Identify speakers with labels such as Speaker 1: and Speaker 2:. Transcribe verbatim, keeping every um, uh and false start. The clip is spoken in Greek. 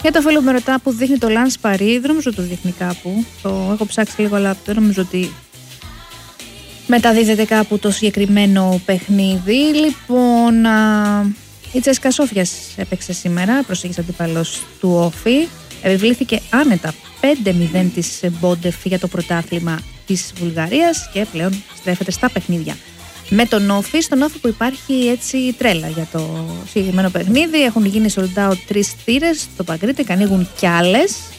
Speaker 1: Για το φίλο που με ρωτά που δείχνει το Lance Paris, δεν νομίζω το δείχνει κάπου. Το έχω ψάξει λίγο, αλλά δεν νομίζω ότι μεταδίδεται κάπου το συγκεκριμένο παιχνίδι. Λοιπόν, α, η Τσέσκα Σόφιας έπαιξε σήμερα, προσήγησε αντίπαλος του Όφη. Επιβλήθηκε άνετα πέντε μηδέν της Μπόντεφ για το πρωτάθλημα της Βουλγαρίας και πλέον στρέφεται στα παιχνίδια με τον Όφη. Στον Όφη που υπάρχει έτσι τρέλα για το συγκεκριμένο παιχνίδι. Έχουν γίνει sold out τρεις θύρες στο Παγκρίτικ, ανοίγουν κι άλλες.